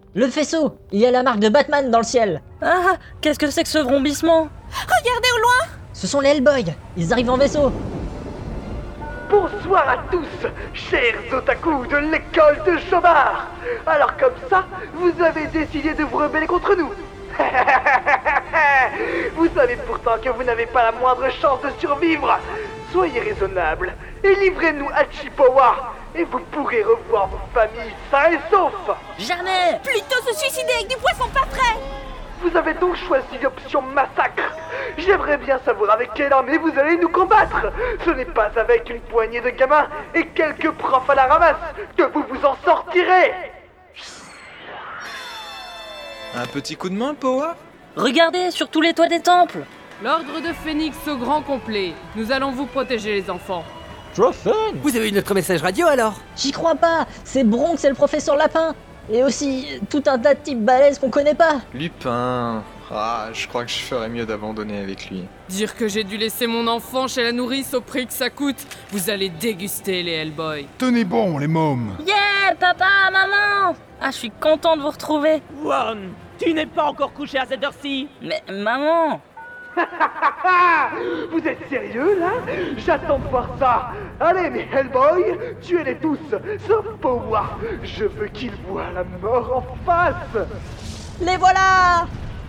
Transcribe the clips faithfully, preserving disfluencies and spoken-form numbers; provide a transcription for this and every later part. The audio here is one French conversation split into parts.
Le faisceau! Il y a la marque de Batman dans le ciel! Ah, qu'est-ce que c'est que ce vrombissement? Regardez au loin! Ce sont les Hellboy! Ils arrivent en vaisseau! Bonsoir à tous, chers otaku de l'école de Chobard. Alors comme ça, vous avez décidé de vous rebeller contre nous. Vous savez pourtant que vous n'avez pas la moindre chance de survivre. Soyez raisonnables et livrez-nous à Chippewa et vous pourrez revoir vos familles sains et saufs. Jamais! Plutôt se suicider avec du poisson pas frais! Vous avez donc choisi l'option massacre. J'aimerais bien savoir avec quelle armée vous allez nous combattre. Ce n'est pas avec une poignée de gamins et quelques profs à la ramasse que vous vous en sortirez. Un petit coup de main, Powa? Regardez sur tous les toits des temples! L'ordre de Phénix au grand complet. Nous allons vous protéger, les enfants. Trop fun! Vous avez eu notre message radio alors? J'y crois pas! C'est Bronx et le professeur Lapin! Et aussi, tout un tas de types balèzes qu'on connaît pas! Lupin... Ah, je crois que je ferais mieux d'abandonner avec lui. Dire que j'ai dû laisser mon enfant chez la nourrice au prix que ça coûte. Vous allez déguster les Hellboy. Tenez bon, les mômes. Yeah, papa, maman! Ah, je suis content de vous retrouver. Ron, tu n'es pas encore couché à cette heure-ci? Mais maman! Vous êtes sérieux là? J'attends de voir ça. Allez mes Hellboy, tuez-les tous, sauf Powa. Je veux qu'il voie la mort en face. Les voilà!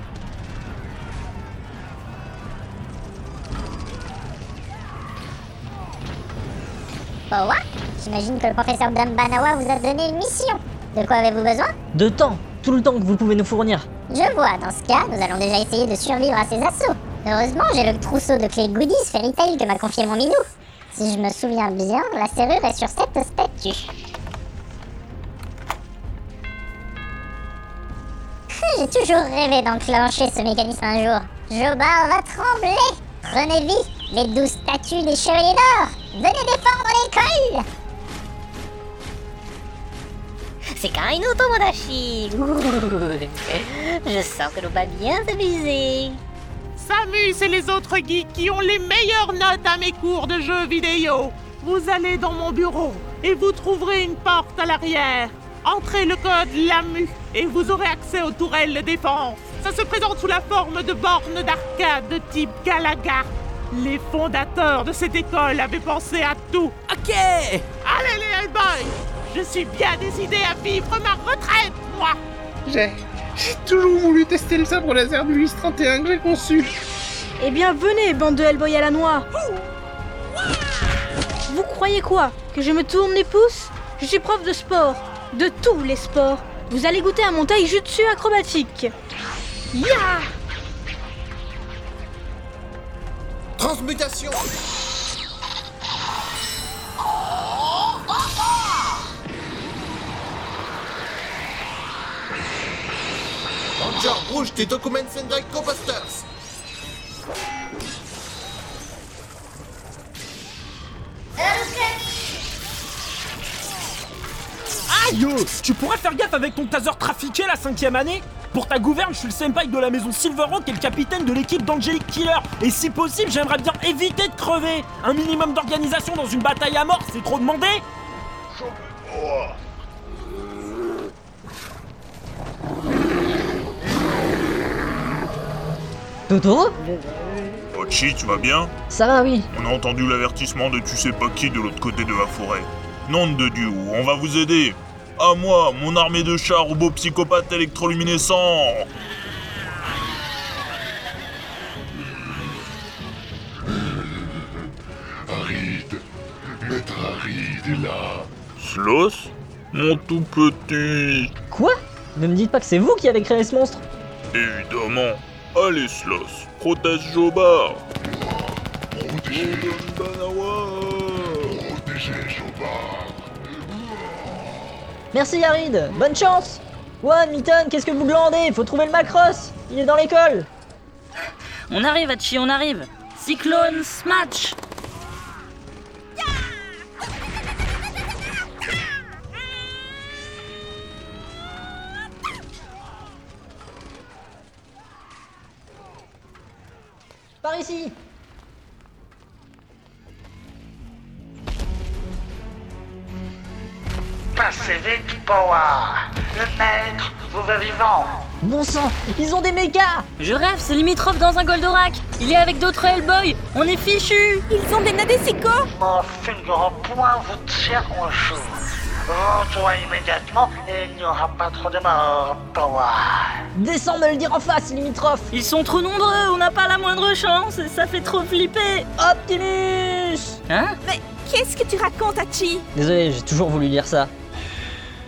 Powa, j'imagine que le professeur Dambanawa vous a donné une mission. De quoi avez-vous besoin? De temps! Tout le temps que vous pouvez nous fournir! Je vois, dans ce cas, nous allons déjà essayer de survivre à ces assauts. Heureusement, j'ai le trousseau de clés goodies Fairy Tail que m'a confié mon minou. Si je me souviens bien, la serrure est sur cette statue. J'ai toujours rêvé d'enclencher ce mécanisme un jour. Jobar va trembler! Prenez vie, les douze statues des Chevaliers d'Or! Venez défendre l'école! C'est Kaino Tomodachi. Je sens que l'on va bien s'amuser. Samus et les autres geeks qui ont les meilleures notes à mes cours de jeux vidéo. Vous allez dans mon bureau et vous trouverez une porte à l'arrière. Entrez le code LAMU et vous aurez accès aux tourelles de défense. Ça se présente sous la forme de bornes d'arcade de type Galaga. Les fondateurs de cette école avaient pensé à tout. Ok! Allez les Hellboy! Je suis bien décidé à vivre ma retraite, moi! J'ai... J'ai toujours voulu tester le sabre laser du Luis trente et un que j'ai conçu. Eh bien venez, bande de Hellboy à la noix. Vous croyez quoi? Que je me tourne les pouces? Je suis prof de sport. De tous les sports. Vous allez goûter à mon taijutsu acrobatique. Ya! Transmutation! Ranger rouge des Documents Sendai Cobusters! Aïe! Tu pourrais faire gaffe avec ton taser trafiqué la cinquième année? Pour ta gouverne, je suis le senpai de la maison Silverhawk et le capitaine de l'équipe d'Angelic Killer. Et si possible, j'aimerais bien éviter de crever. Un minimum d'organisation dans une bataille à mort, c'est trop demandé? Totoro? Hachi, tu vas bien? Ça va, oui. On a entendu l'avertissement de tu sais pas qui de l'autre côté de la forêt. Nom de Dieu, on va vous aider. À moi, mon armée de chars robots psychopathes électroluminescents. Arid, maître Arid est là. Sloth? Mon tout petit. Quoi? Ne me dites pas que c'est vous qui avez créé ce monstre. Évidemment. Allez, Sloth, protège Jobar. Protégez Protégez Jobar. Merci Arid, bonne chance. One, Mitten, qu'est-ce que vous glandez? Faut trouver le Macross. Il est dans l'école. On arrive, Hachi, on arrive. Cyclone Smash. Par ici. Passez vite, Power. Le maître vous veut vivant. Bon sang, ils ont des mécas. Je rêve, c'est limitrophe dans un Goldorak. Il est avec d'autres Hellboy. On est fichus. Ils ont des Nadesico. Mon fulgurant point vous tient en joue. Rends-toi immédiatement et il n'y aura pas trop de morts, Power. Descends me le dire en face, limitrophe. Ils sont trop nombreux, on n'a pas la moindre chance et ça fait trop flipper. Optimus. Hein? Mais qu'est-ce que tu racontes, Hachi? Désolé, j'ai toujours voulu dire ça.